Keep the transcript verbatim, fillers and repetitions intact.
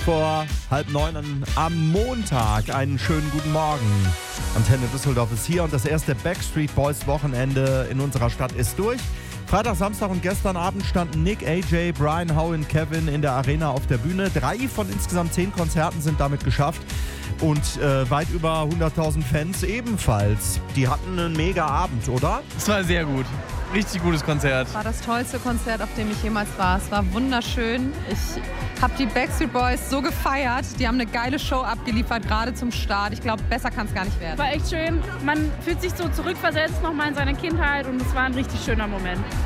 vor halb neun am Montag. Einen schönen guten Morgen. Antenne Düsseldorf ist hier und das erste Backstreet Boys Wochenende in unserer Stadt ist durch. Freitag, Samstag und gestern Abend standen Nick, A J, Brian, Howe und Kevin in der Arena auf der Bühne. Drei von insgesamt zehn Konzerten sind damit geschafft und äh, weit über hunderttausend Fans ebenfalls. Die hatten einen mega Abend, oder? Es war sehr gut. Richtig gutes Konzert. War das tollste Konzert, auf dem ich jemals war. Es war wunderschön. Ich habe die Backstreet Boys so gefeiert. Die haben eine geile Show abgeliefert, gerade zum Start. Ich glaube, besser kann es gar nicht werden. War echt schön. Man fühlt sich so zurückversetzt nochmal in seine Kindheit und es war ein richtig schöner Moment.